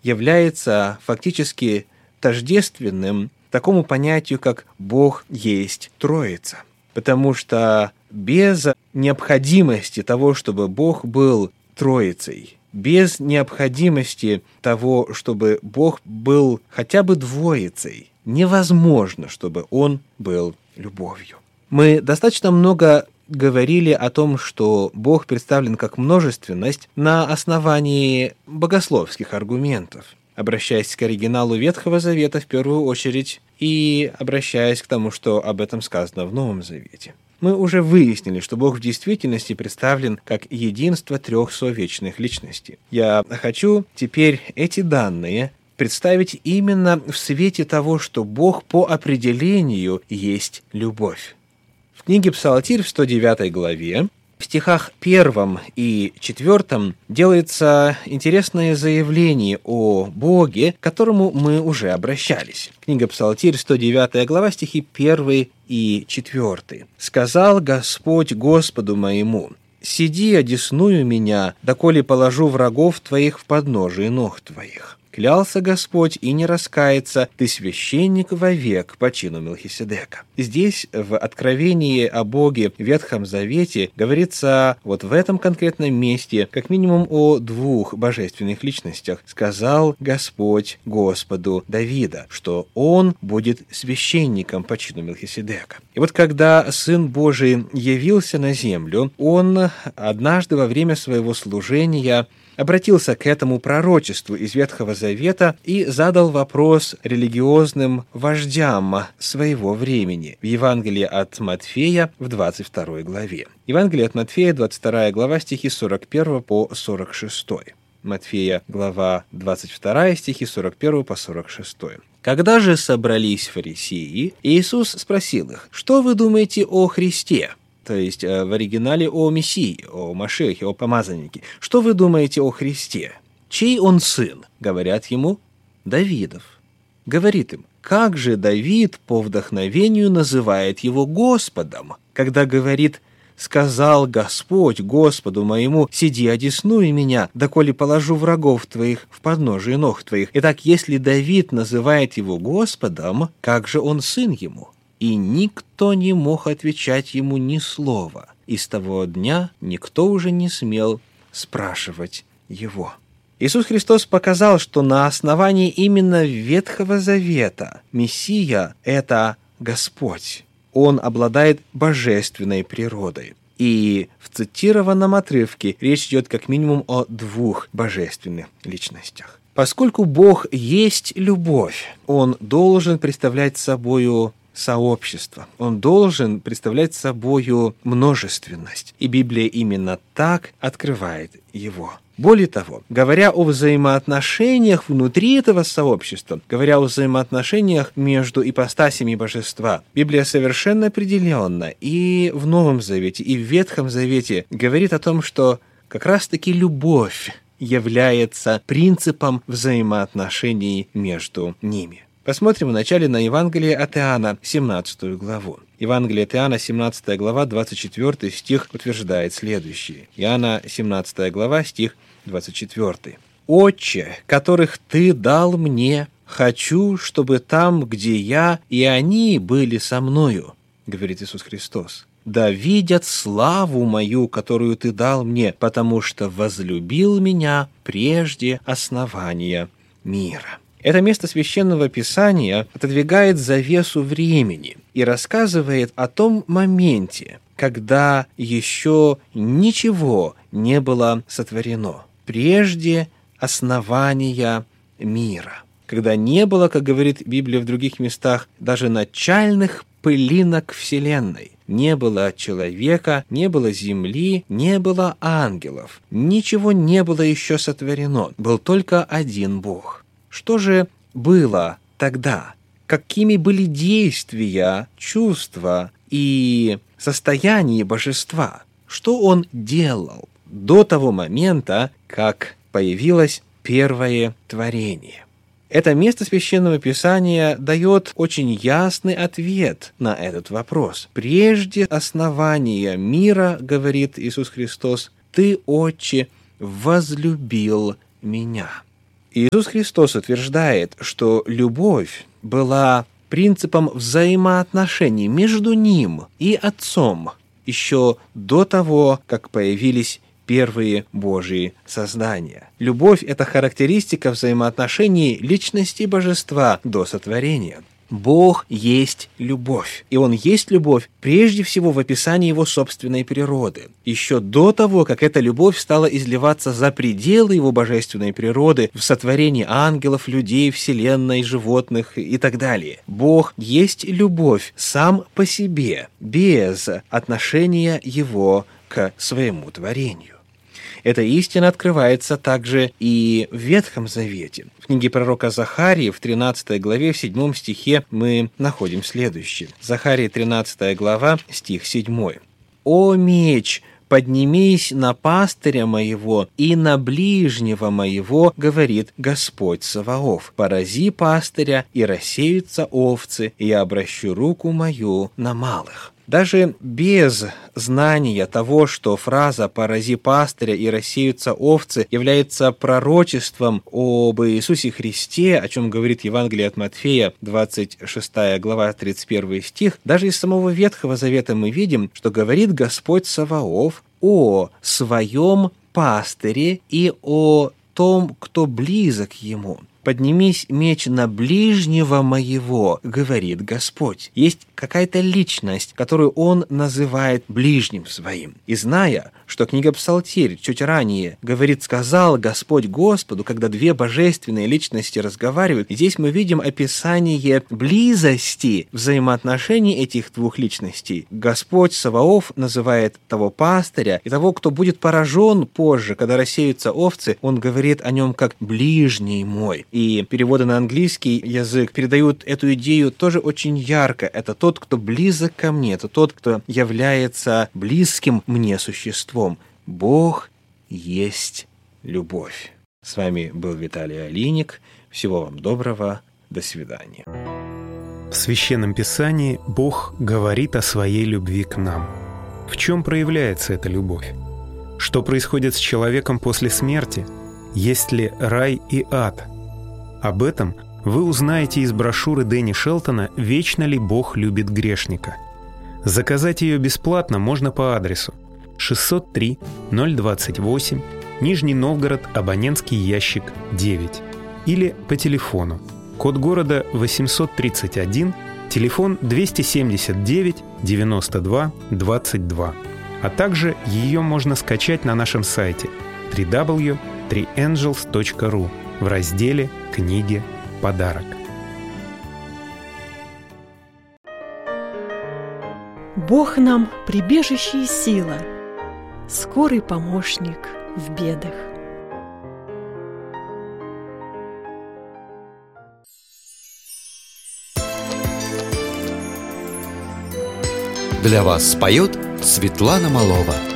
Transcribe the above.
является фактически тождественным такому понятию, как «Бог есть Троица». Потому что без необходимости того, чтобы Бог был Троицей, без необходимости того, чтобы Бог был хотя бы двоицей, невозможно, чтобы Он был любовью. Мы достаточно много говорили о том, что Бог представлен как множественность на основании богословских аргументов, обращаясь к оригиналу Ветхого Завета в первую очередь и обращаясь к тому, что об этом сказано в Новом Завете. Мы уже выяснили, что Бог в действительности представлен как единство трех совечных личностей. Я хочу теперь эти данные представить именно в свете того, что Бог по определению есть любовь. В книге Псалтирь в 109 главе, в стихах 1 и 4 делается интересное заявление о Боге, к которому мы уже обращались. Книга Псалтирь, 109 глава, стихи 1 и 4. «Сказал Господь Господу моему: сиди, одесную меня, доколе положу врагов твоих в подножие ног твоих. Клялся Господь и не раскается, ты священник вовек по чину Мелхиседека». Здесь, в откровении о Боге в Ветхом Завете, говорится вот в этом конкретном месте как минимум о двух божественных личностях. «Сказал Господь Господу Давида, что Он будет священником по чину Мелхиседека». И вот когда Сын Божий явился на землю, Он однажды во время своего служения обратился к этому пророчеству из Ветхого Завета и задал вопрос религиозным вождям своего времени в Евангелии от Матфея в 22 главе. Евангелие от Матфея, 22 глава, стихи 41 по 46. Матфея, глава 22, стихи 41 по 46. «Когда же собрались фарисеи, Иисус спросил их: что вы думаете о Христе?» То есть в оригинале о Мессии, о Машиахе, о помазаннике. «Что вы думаете о Христе? Чей он сын?» Говорят ему: Давидов. Говорит им: как же Давид по вдохновению называет его Господом, когда говорит: «Сказал Господь Господу моему: сиди, одесную меня, доколе положу врагов твоих в подножие ног твоих». Итак, если Давид называет его Господом, как же он сын ему? И никто не мог отвечать ему ни слова. И с того дня никто уже не смел спрашивать его. Иисус Христос показал, что на основании именно Ветхого Завета Мессия – это Господь. Он обладает божественной природой. И в цитированном отрывке речь идет как минимум о двух божественных личностях. Поскольку Бог есть любовь, Он должен представлять собою сообщество. Он должен представлять собою множественность. И Библия именно так открывает его. Более того, говоря о взаимоотношениях внутри этого сообщества, говоря о взаимоотношениях между ипостасями божества, Библия совершенно определенно и в Новом Завете, и в Ветхом Завете говорит о том, что как раз-таки любовь является принципом взаимоотношений между ними. Посмотрим вначале на Евангелие от Иоанна, 17 главу. Евангелие от Иоанна, 17 глава, 24 стих утверждает следующее. Иоанна, 17 глава, стих 24. «Отче, которых Ты дал мне, хочу, чтобы там, где я, и они были со мною», говорит Иисус Христос. «Да видят славу мою, которую Ты дал мне, потому что возлюбил меня прежде основания мира». Это место Священного Писания отодвигает завесу времени и рассказывает о том моменте, когда еще ничего не было сотворено, прежде основания мира, когда не было, как говорит Библия в других местах, даже начальных пылинок Вселенной. Не было человека, не было земли, не было ангелов. Ничего не было еще сотворено. Был только один Бог. Что же было тогда? Какими были действия, чувства и состояние божества? Что он делал до того момента, как появилось первое творение? Это место Священного Писания дает очень ясный ответ на этот вопрос. Прежде основания мира, говорит Иисус Христос, «Ты, Отче, возлюбил меня». Иисус Христос утверждает, что любовь была принципом взаимоотношений между Ним и Отцом еще до того, как появились первые Божьи создания. Любовь – это характеристика взаимоотношений личности Божества до сотворения. Бог есть любовь, и Он есть любовь прежде всего в описании Его собственной природы. Еще до того, как эта любовь стала изливаться за пределы Его божественной природы в сотворении ангелов, людей, вселенной, животных и так далее. Бог есть любовь сам по себе, без отношения Его к своему творению. Эта истина открывается также и в Ветхом Завете. В книге пророка Захарии в 13 главе, в 7 стихе мы находим следующее. Захарии 13 глава, стих 7. «О меч, поднимись на пастыря моего и на ближнего моего, говорит Господь Саваоф. Порази пастыря, и рассеются овцы, и я обращу руку мою на малых». Даже без знания того, что фраза «порази пастыря и рассеются овцы» является пророчеством об Иисусе Христе, о чем говорит Евангелие от Матфея, 26 глава, 31 стих, даже из самого Ветхого Завета мы видим, что говорит Господь Саваоф о своем пастыре и о том, кто близок ему. «Поднимись меч на ближнего моего», говорит Господь. Есть какая-то личность, которую Он называет ближним своим. И зная, что книга Псалтирь чуть ранее говорит «сказал Господь Господу», когда две божественные личности разговаривают, здесь мы видим описание близости взаимоотношений этих двух личностей. Господь Саваоф называет того пастыря, и того, кто будет поражен позже, когда рассеются овцы, Он говорит о нем как «ближний мой». И переводы на английский язык передают эту идею тоже очень ярко. Это тот, кто близок ко мне, это тот, кто является близким мне существом. Бог есть любовь. С вами был Виталий Алиник. Всего вам доброго. До свидания. В Священном Писании Бог говорит о своей любви к нам. В чем проявляется эта любовь? Что происходит с человеком после смерти? Есть ли рай и ад? Об этом вы узнаете из брошюры Дэнни Шелтона «Вечно ли Бог любит грешника?». Заказать ее бесплатно можно по адресу 603 028, Нижний Новгород, абонентский ящик 9, или по телефону, код города 831, телефон 279 92 22. А также ее можно скачать на нашем сайте www.3angels.ru в разделе «Книги. Подарок». Бог нам прибежище и сила, скорый помощник в бедах. Для вас споет Светлана Малова.